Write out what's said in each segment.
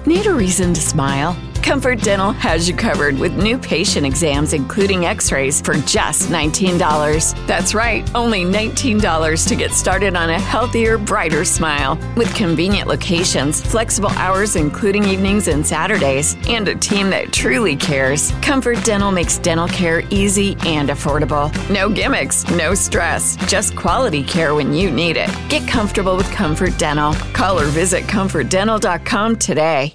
Need a reason to smile? Comfort Dental has you covered with new patient exams, including x-rays, for just $19. That's right, only $19 to get started on a healthier, brighter smile. With convenient locations, flexible hours including evenings and Saturdays, and a team that truly cares, Comfort Dental makes dental care easy and affordable. No gimmicks, no stress, just quality care when you need it. Get comfortable with Comfort Dental. Call or visit ComfortDental.com today.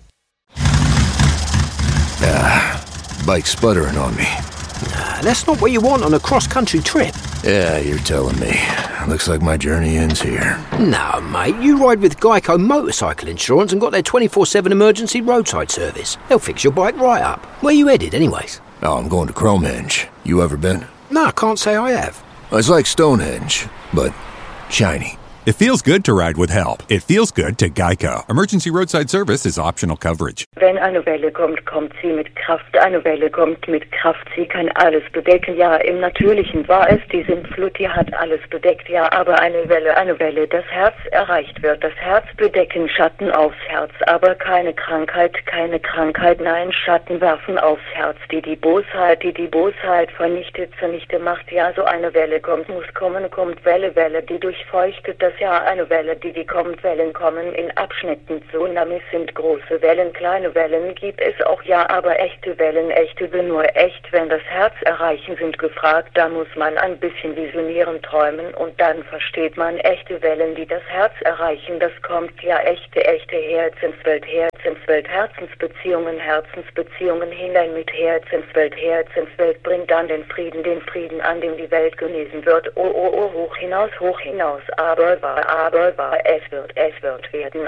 Bike's sputtering on me. That's not what you want on a cross-country trip. Yeah, you're telling me. Looks like my journey ends here. No, mate, you ride with Geico Motorcycle Insurance and got their 24/7 emergency roadside service. They'll fix your bike right up. Where you headed, anyways? Oh, I'm going to Cromhenge. You ever been? No, I can't say I have. It's like Stonehenge, but shiny. It feels good to ride with help. It feels good to Geico. Emergency roadside service is optional coverage. Wenn eine Welle kommt, kommt sie mit Kraft. Eine Welle kommt mit Kraft. Sie kann alles bedecken. Ja, im Natürlichen war es. Die Sintflut, die hat alles bedeckt. Ja, aber eine Welle, das Herz erreicht wird. Das Herz bedecken, Schatten aufs Herz. Aber keine Krankheit. Nein, Schatten werfen aufs Herz. Die Bosheit vernichtet, zunichte macht. Ja, so eine Welle kommt, muss kommen, kommt Welle, die durchfeuchtet das Jahr. Eine Welle, die kommt, Wellen kommen in Abschnitten. Tsunamis sind große Wellen, kleine Wellen gibt es auch, ja, aber echte Wellen, nur echt, wenn das Herz erreichen, sind gefragt. Da muss man ein bisschen visionieren, träumen und dann versteht man echte Wellen, die das Herz erreichen. Das kommt, ja, echte Herzenswelt, Herzensbeziehungen hinein mit Herzenswelt bringt dann den Frieden an, dem die Welt genesen wird. Oh, hoch hinaus, aber wahr, es wird werden.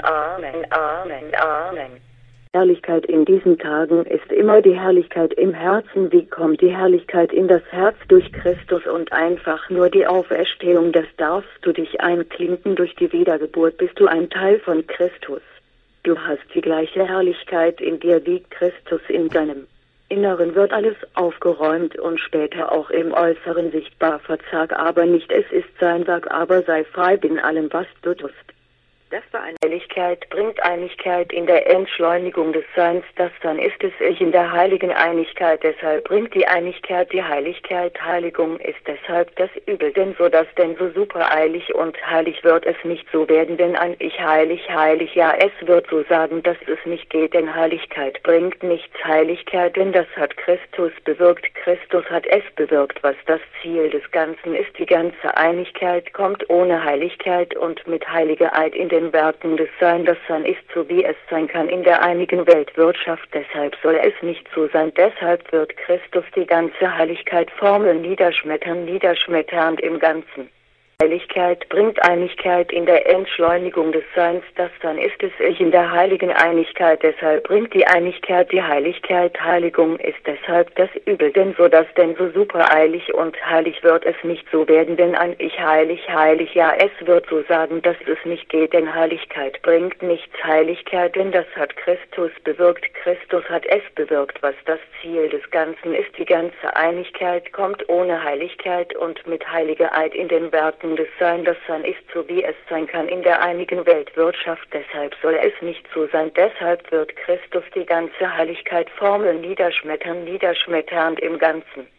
Amen. Herrlichkeit in diesen Tagen ist immer die Herrlichkeit im Herzen. Wie kommt die Herrlichkeit in das Herz? Durch Christus und einfach nur die Auferstehung. Das darfst du dich einklinken. Durch die Wiedergeburt bist du ein Teil von Christus. Du hast die gleiche Herrlichkeit in dir wie Christus in deinem Inneren. Wird alles aufgeräumt und später auch im Äußeren sichtbar. Verzag aber nicht, es ist sein Werk, aber sei frei in allem, was du tust. Das war eine Heiligkeit, bringt Einigkeit in der Entschleunigung des Seins. Das dann ist es ich in der heiligen Einigkeit. Deshalb bringt die Einigkeit die Heiligkeit. Heiligung ist deshalb das Übel. Denn so super eilig und heilig wird es nicht so werden. Denn ein Ich heilig, ja, es wird so sagen, dass es nicht geht. Denn Heiligkeit bringt nichts Heiligkeit. Denn das hat Christus bewirkt. Christus hat es bewirkt, was das Ziel des Ganzen ist. Die ganze Einigkeit kommt ohne Heiligkeit und mit heiliger Eid in den Werken des Sein. Das Sein ist so, wie es sein kann in der einigen Weltwirtschaft. Deshalb soll es nicht so sein. Deshalb wird Christus die ganze Heiligkeit formeln, niederschmetternd im Ganzen. Heiligkeit bringt Einigkeit in der Entschleunigung des Seins. Das dann ist es ich in der heiligen Einigkeit. Deshalb bringt die Einigkeit die Heiligkeit. Heiligung ist deshalb das Übel. Denn so super eilig und heilig wird es nicht so werden. Denn ein Ich heilig, ja, es wird so sagen, dass es nicht geht. Denn Heiligkeit bringt nichts Heiligkeit. Denn das hat Christus bewirkt. Christus hat es bewirkt, was das Ziel des Ganzen ist. Die ganze Einigkeit kommt ohne Heiligkeit und mit heiliger Eid in den Werken des Sein. Das Sein ist so, wie es sein kann in der einigen Weltwirtschaft. Deshalb soll es nicht so sein. Deshalb wird Christus die ganze Heiligkeit formeln, niederschmetternd im Ganzen.